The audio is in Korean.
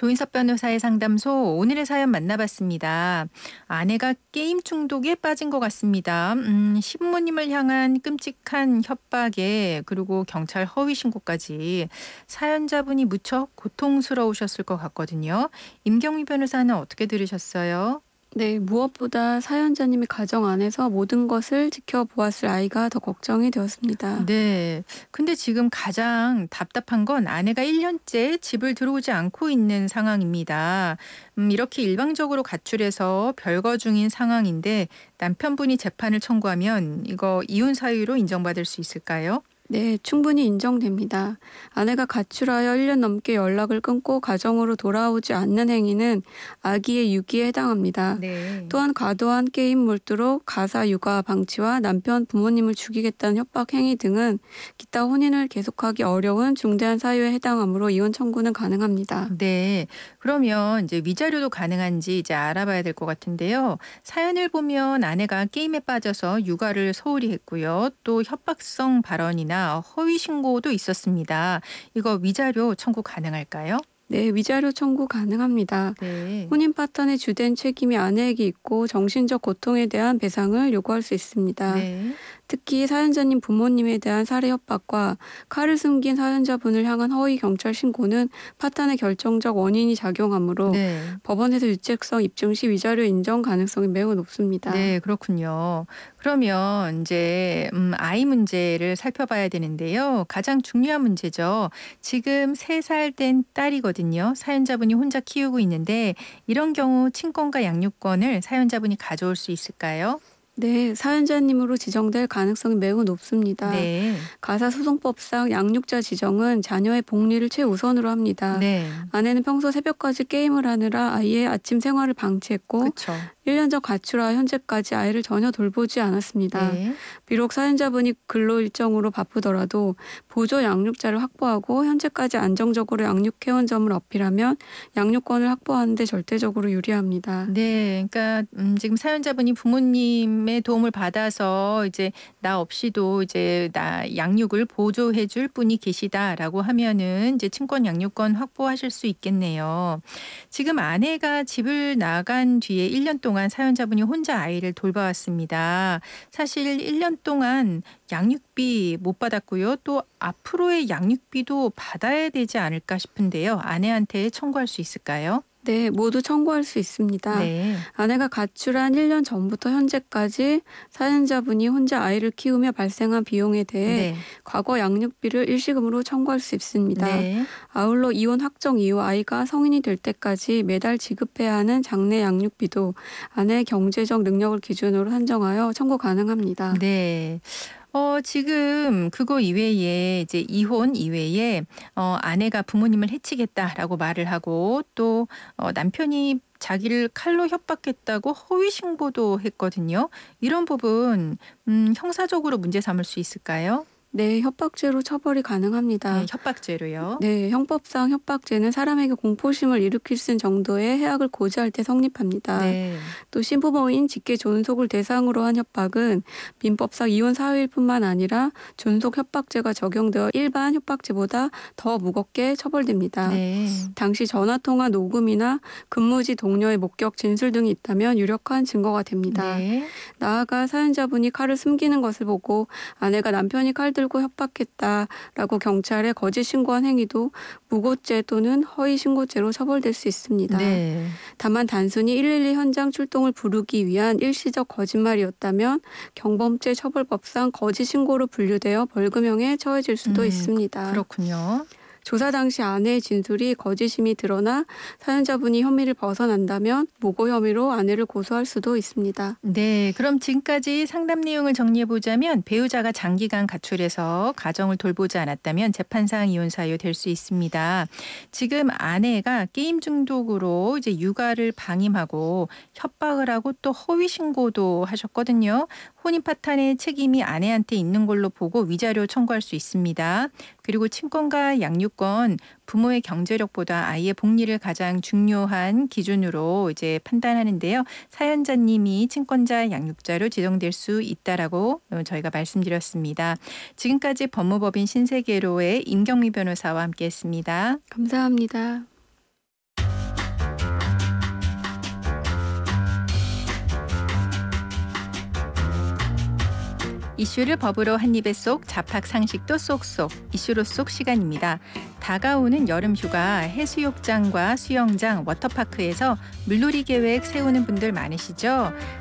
조인섭 변호사의 상담소 오늘의 사연 만나봤습니다. 아내가 게임 중독에 빠진 것 같습니다. 신부님을 향한 끔찍한 협박에 그리고 경찰 허위 신고까지 사연자분이 무척 고통스러우셨을 것 같거든요. 임경미 변호사는 어떻게 들으셨어요? 네, 무엇보다 사연자님의 가정 안에서 모든 것을 지켜보았을 아이가 더 걱정이 되었습니다. 네. 근데 지금 가장 답답한 건 아내가 1년째 집을 들어오지 않고 있는 상황입니다. 이렇게 일방적으로 가출해서 별거 중인 상황인데 남편분이 재판을 청구하면 이거 이혼 사유로 인정받을 수 있을까요? 네, 충분히 인정됩니다. 아내가 가출하여 1년 넘게 연락을 끊고 가정으로 돌아오지 않는 행위는 아기의 유기에 해당합니다. 네. 또한 과도한 게임 몰두로 가사 육아 방치와 남편 부모님을 죽이겠다는 협박 행위 등은 기타 혼인을 계속하기 어려운 중대한 사유에 해당하므로 이혼 청구는 가능합니다. 네. 그러면 이제 위자료도 가능한지 이제 알아봐야 될 것 같은데요. 사연을 보면 아내가 게임에 빠져서 육아를 소홀히 했고요. 또 협박성 발언이나 허위 신고도 있었습니다. 이거 위자료 청구 가능할까요? 네, 위자료 청구 가능합니다. 네. 혼인 파탄의 주된 책임이 아내에게 있고 정신적 고통에 대한 배상을 요구할 수 있습니다. 네. 특히 사연자님 부모님에 대한 살해 협박과 칼을 숨긴 사연자분을 향한 허위 경찰 신고는 파탄의 결정적 원인이 작용하므로 네. 법원에서 유책성 입증 시 위자료 인정 가능성이 매우 높습니다. 네, 그렇군요. 그러면 이제 아이 문제를 살펴봐야 되는데요. 가장 중요한 문제죠. 지금 3살 된 딸이거든요. 사연자분이 혼자 키우고 있는데 이런 경우 친권과 양육권을 사연자분이 가져올 수 있을까요? 네, 사연자님으로 지정될 가능성이 매우 높습니다. 네. 가사소송법상 양육자 지정은 자녀의 복리를 최우선으로 합니다. 네. 아내는 평소 새벽까지 게임을 하느라 아이의 아침 생활을 방치했고 그쵸. 1년 전 가출하 현재까지 아이를 전혀 돌보지 않았습니다. 네. 비록 사연자분이 근로 일정으로 바쁘더라도 보조 양육자를 확보하고 현재까지 안정적으로 양육해온 점을 어필하면 양육권을 확보하는 데 절대적으로 유리합니다. 네. 그러니까 지금 사연자분이 부모님의 도움을 받아서 이제 나 없이도 이제 나 양육을 보조해 줄 분이 계시다라고 하면은 이제 친권 양육권 확보하실 수 있겠네요. 지금 아내가 집을 나간 뒤에 1년 동안 사연자분이 혼자 아이를 돌봐왔습니다. 사실 1년 동안 양육비 못 받았고요. 또 앞으로의 양육비도 받아야 되지 않을까 싶은데요. 아내한테 청구할 수 있을까요? 네, 모두 청구할 수 있습니다. 네. 아내가 가출한 1년 전부터 현재까지 사연자분이 혼자 아이를 키우며 발생한 비용에 대해 네. 과거 양육비를 일시금으로 청구할 수 있습니다. 네. 아울러 이혼 확정 이후 아이가 성인이 될 때까지 매달 지급해야 하는 장래 양육비도 아내의 경제적 능력을 기준으로 산정하여 청구 가능합니다. 네. 지금 그거 이외에 이제 이혼 이외에 아내가 부모님을 해치겠다라고 말을 하고 또 남편이 자기를 칼로 협박했다고 허위 신고도 했거든요. 이런 부분 형사적으로 문제 삼을 수 있을까요? 네, 협박죄로 처벌이 네, 가능합니다. 협박죄로요. 네, 형법상 협박죄는 사람에게 공포심을 일으킬 수 있는 정도의 해악을 고지할 때 성립합니다. 네. 또 신부모인 직계 존속을 대상으로 한 협박은 민법상 이혼 사유일 뿐만 아니라 존속 협박죄가 적용되어 일반 협박죄보다 더 무겁게 처벌됩니다. 네. 당시 전화통화 녹음이나 근무지 동료의 목격 진술 등이 있다면 유력한 증거가 됩니다. 네. 나아가 사연자분이 칼을 숨기는 것을 보고 아내가 남편이 칼 들고 협박했다라고 경찰에 거짓 신고한 행위도 무고죄 또는 허위 신고죄로 처벌될 수 있습니다. 네. 다만 단순히 112 현장 출동을 부르기 위한 일시적 거짓말이었다면 경범죄 처벌법상 거짓 신고로 분류되어 벌금형에 처해질 수도 있습니다. 그렇군요. 조사 당시 아내의 진술이 거짓임이 드러나 사연자분이 혐의를 벗어난다면 무고 혐의로 아내를 고소할 수도 있습니다. 네, 그럼 지금까지 상담 내용을 정리해 보자면 배우자가 장기간 가출해서 가정을 돌보지 않았다면 재판상 이혼 사유 될 수 있습니다. 지금 아내가 게임 중독으로 이제 육아를 방임하고 협박을 하고 또 허위 신고도 하셨거든요. 혼인 파탄의 책임이 아내한테 있는 걸로 보고 위자료 청구할 수 있습니다. 그리고 친권과 양육권, 부모의 경제력보다 아이의 복리를 가장 중요한 기준으로 이제 판단하는데요. 사연자님이 친권자 양육자로 지정될 수 있다라고 저희가 말씀드렸습니다. 지금까지 법무법인 신세계로의 임경미 변호사와 함께했습니다. 감사합니다. 이슈를 법으로 한 입에 쏙, 잡학 상식도 쏙쏙, 이슈로 쏙 시간입니다. 다가오는 여름 휴가 해수욕장과 수영장, 워터파크에서 물놀이 계획 세우는 분들 많으시죠?